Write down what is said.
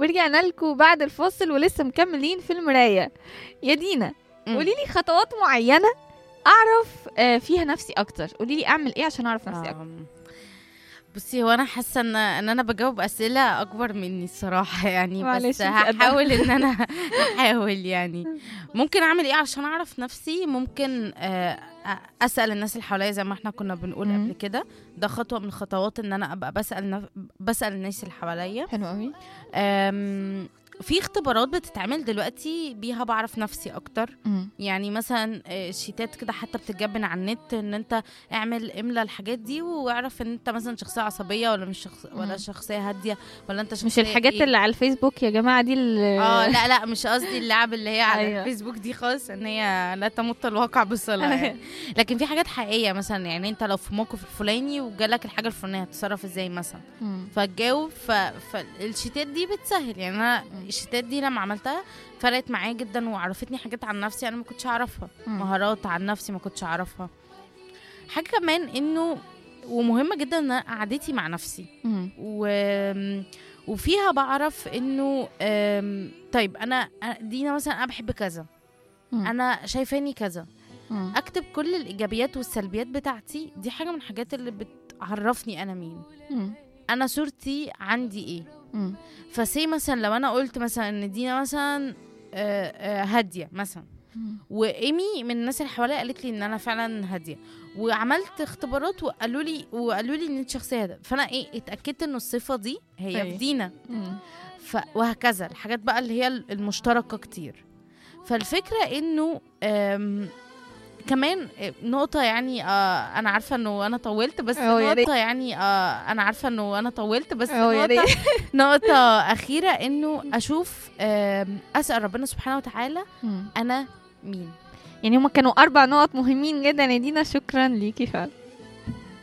ورجعنا لكم بعد الفاصل ولسه مكملين في المراية. يا دينا قولي لي خطوات معينة اعرف فيها نفسي اكتر. قولي لي اعمل ايه عشان اعرف نفسي اكتر. بصي، هو انا حاسه ان انا بجاوب اسئله اكبر مني الصراحه يعني، بس معلش هحاول ان انا احاول يعني. ممكن اعمل ايه عشان اعرف نفسي؟ ممكن اسال الناس اللي حواليا زي ما احنا كنا بنقول قبل كده. ده خطوه من الخطوات ان انا ابقى بسال الناس اللي حواليا. حلو قوي. في اختبارات بتتعمل دلوقتي بيها بعرف نفسي اكتر. يعني مثلا شيتات كده حتى بتتجبن على النت ان انت املى الحاجات دي واعرف ان انت مثلا شخصيه عصبيه ولا مش ولا شخصيه هاديه، ولا انت شخصيه مش الحاجات اللي على الفيسبوك يا جماعه دي لا مش قصدي اللعب اللي هي على أيوة. الفيسبوك دي خالص، ان هي لا تمت الواقع بصله يعني. لكن في حاجات حقيقيه، مثلا يعني انت لو في موقف الفلاني وجالك الحاجه الفلانيه هتتصرف ازاي مثلا، فتجاوب. فالشيتات دي بتسهل يعني. انا الشتات دي لما عملتها فرقت معايا جدا وعرفتني حاجات عن نفسي انا ما كنتش اعرفها، مهارات عن نفسي ما كنتش اعرفها. حاجه كمان انه ومهمه جدا ان قعدتي مع نفسي وفيها بعرف انه طيب انا دينا مثلا انا بحب كذا، انا شايفاني كذا، اكتب كل الايجابيات والسلبيات بتاعتي. دي حاجه من الحاجات اللي بتعرفني انا مين، انا صورتي عندي ايه. فسي مثلا لو انا قلت مثلا ان دينا مثلا هاديه مثلا، وايمي من الناس اللي حواليا قالت لي ان انا فعلا هاديه، وعملت اختبارات وقالوا لي ان انت شخصيه هاديه، فانا اتاكدت ان الصفه دي هي في دينا. وهكذا الحاجات بقى اللي هي المشتركه كتير. فالفكره انه كمان نقطة يعني أنا عارفة إنه أنا طولت، بس نقطة يعني أنا عارفة إنه أنا طولت، بس نقطة أخيرة إنه أشوف أسأل ربنا سبحانه وتعالى أنا مين. يعني هما كانوا 4 نقط مهمين جدا يا دينا. شكرا ليكي فعلا.